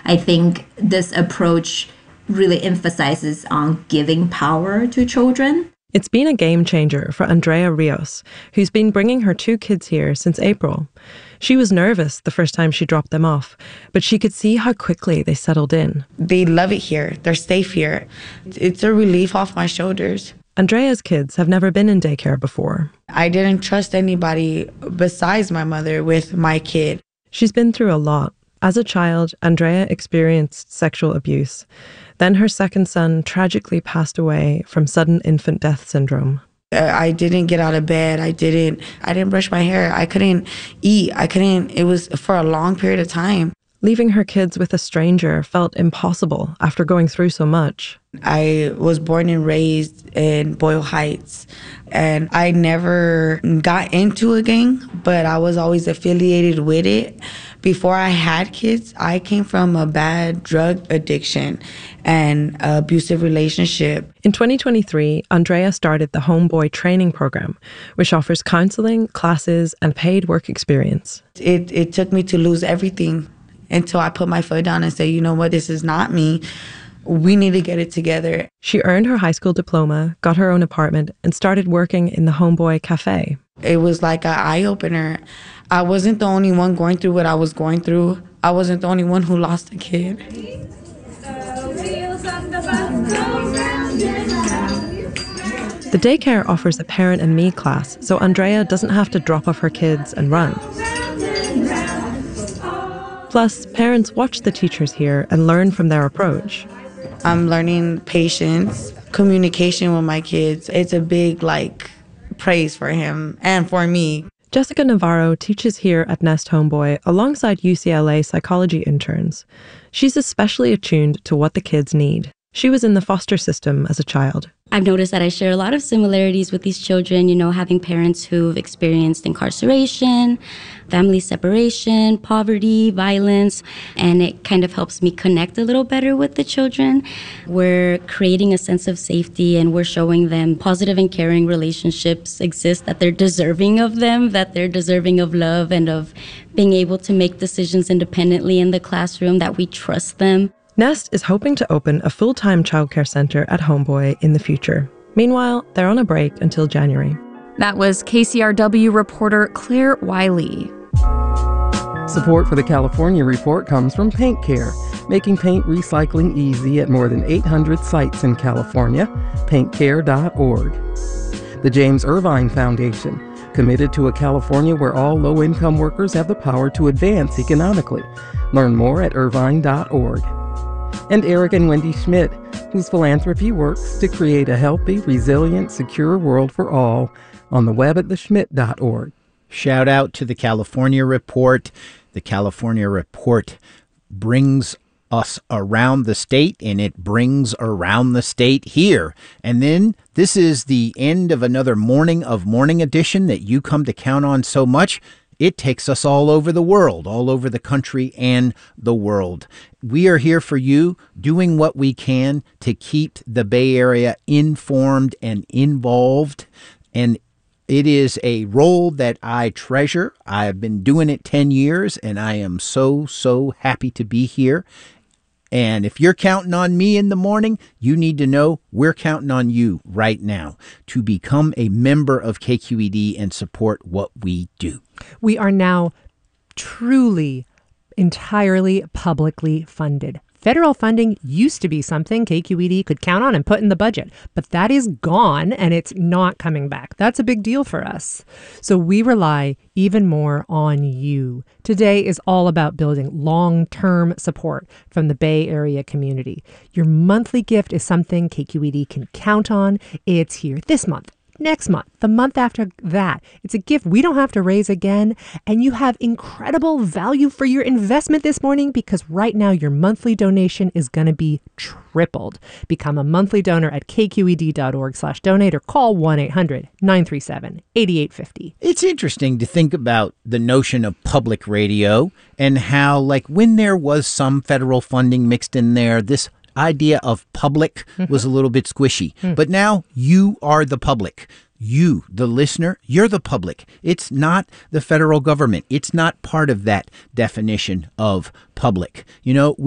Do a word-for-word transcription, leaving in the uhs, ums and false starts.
I think this approach really emphasizes on giving power to children. It's been a game changer for Andrea Rios, who's been bringing her two kids here since April. She was nervous the first time she dropped them off, but she could see how quickly they settled in. They love it here. They're safe here. It's a relief off my shoulders. Andrea's kids have never been in daycare before. I didn't trust anybody besides my mother with my kid. She's been through a lot. As a child, Andrea experienced sexual abuse. Then her second son tragically passed away from sudden infant death syndrome. I didn't get out of bed. I didn't, I didn't brush my hair. I couldn't eat. I couldn't, it was for a long period of time. Leaving her kids with a stranger felt impossible after going through so much. I was born and raised in Boyle Heights, and I never got into a gang, but I was always affiliated with it. Before I had kids, I came from a bad drug addiction and abusive relationship. In twenty twenty-three, Andrea started the Homeboy Training Program, which offers counseling, classes, and paid work experience. It, it took me to lose everything until I put my foot down and say, you know what, this is not me. We need to get it together. She earned her high school diploma, got her own apartment, and started working in the Homeboy Cafe. It was like an eye-opener. I wasn't the only one going through what I was going through. I wasn't the only one who lost a kid. The daycare offers a parent and me class, so Andrea doesn't have to drop off her kids and run. Plus, parents watch the teachers here and learn from their approach. I'm learning patience, communication with my kids. It's a big, like, praise for him and for me. Jessica Navarro teaches here at Nest Homeboy alongside U C L A psychology interns. She's especially attuned to what the kids need. She was in the foster system as a child. I've noticed that I share a lot of similarities with these children, you know, having parents who've experienced incarceration, family separation, poverty, violence, and it kind of helps me connect a little better with the children. We're creating a sense of safety, and we're showing them positive and caring relationships exist, that they're deserving of them, that they're deserving of love and of being able to make decisions independently in the classroom, that we trust them. Nest is hoping to open a full-time childcare centre at Homeboy in the future. Meanwhile, they're on a break until January. That was K C R W reporter Claire Wiley. Support for the California Report comes from Paint Care, making paint recycling easy at more than eight hundred sites in California. paint care dot org. The James Irvine Foundation, committed to a California where all low-income workers have the power to advance economically. Learn more at irvine dot org. And Eric and Wendy Schmidt, whose philanthropy works to create a healthy, resilient, secure world for all, on the web at the schmidt dot org. Shout out to the California Report. The California Report brings us around the state, and it brings around the state here. And then this is the end of another Morning of Morning edition that you come to count on so much. It takes us all over the world, all over the country and the world. We are here for you, doing what we can to keep the Bay Area informed and involved. And it is a role that I treasure. I've been doing it ten years, and I am so, so happy to be here. And if you're counting on me in the morning, you need to know we're counting on you right now to become a member of K Q E D and support what we do. We are now truly, entirely publicly funded. Federal funding used to be something K Q E D could count on and put in the budget, but that is gone and it's not coming back. That's a big deal for us. So we rely even more on you. Today is all about building long-term support from the Bay Area community. Your monthly gift is something K Q E D can count on. It's here this month, next month, the month after that. It's a gift we don't have to raise again, and you have incredible value for your investment this morning because right now your monthly donation is going to be tripled. Become a monthly donor at k q e d dot org slash donate or call one eight hundred nine three seven eight eight five zero. It's interesting to think about the notion of public radio and how, like, when there was some federal funding mixed in there, this idea of public mm-hmm. was a little bit squishy. Mm. But now you are the public. You, the listener, you're the public. It's not the federal government. It's not part of that definition of public. You know,